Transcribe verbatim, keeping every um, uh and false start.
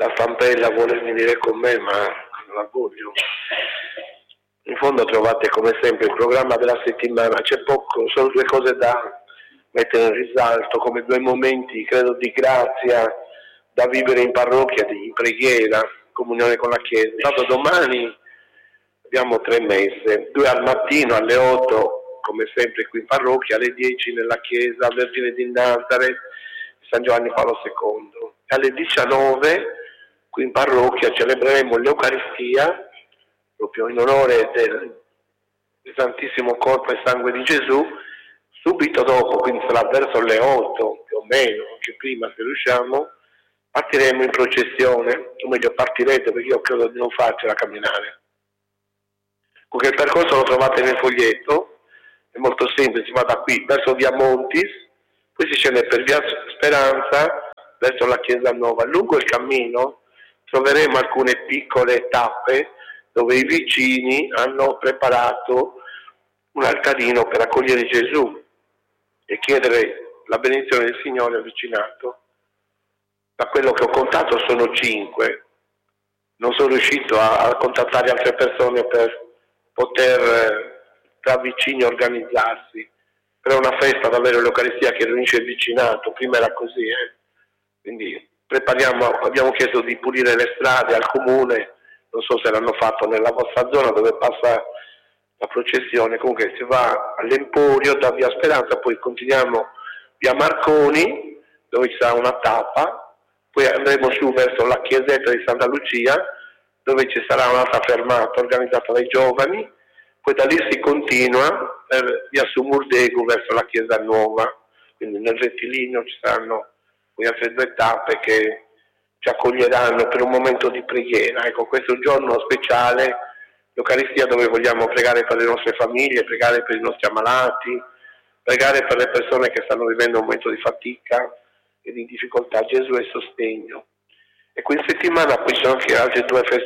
la stampella vuole venire con me, ma non la voglio. In fondo trovate come sempre il programma della settimana, c'è poco, solo due cose da mettere in risalto, come due momenti, credo, di grazia da vivere in parrocchia, in preghiera, comunione con la Chiesa. Dato domani abbiamo tre messe, due al mattino alle otto, come sempre qui in parrocchia, alle dieci nella Chiesa Vergine di Nazareth, San Giovanni Paolo secondo. Alle diciannove qui in parrocchia celebreremo l'Eucaristia, proprio in onore del Santissimo Corpo e Sangue di Gesù. Subito dopo, quindi sarà verso le otto più o meno, anche prima se riusciamo, partiremo in processione, o meglio partirete perché io credo di non farcela camminare. Comunque il percorso lo trovate nel foglietto, è molto semplice, si va da qui verso via Montis, poi si scende per via Speranza verso la Chiesa Nuova. Lungo il cammino troveremo alcune piccole tappe dove i vicini hanno preparato un altarino per accogliere Gesù e chiedere la benedizione del Signore avvicinato. Da quello che ho contato sono cinque, non sono riuscito a, a contattare altre persone per poter eh, tra vicini organizzarsi, però è una festa davvero l'Eucaristia che riunisce il vicinato, prima era così, eh? Quindi prepariamo, abbiamo chiesto di pulire le strade al comune, non so se l'hanno fatto nella vostra zona dove passa la processione, comunque si va all'Emporio da via Speranza, poi continuiamo via Marconi dove ci sarà una tappa, poi andremo su verso la chiesetta di Santa Lucia dove ci sarà un'altra fermata organizzata dai giovani, poi da lì si continua per via Sumurdego verso la Chiesa Nuova, quindi nel rettilineo ci saranno poi altre due tappe che ci accoglieranno per un momento di preghiera. Ecco, questo è un giorno speciale, l'Eucaristia, dove vogliamo pregare per le nostre famiglie, pregare per i nostri ammalati, pregare per le persone che stanno vivendo un momento di fatica e di difficoltà. Gesù è sostegno. E qui in settimana poi ci sono anche altre due feste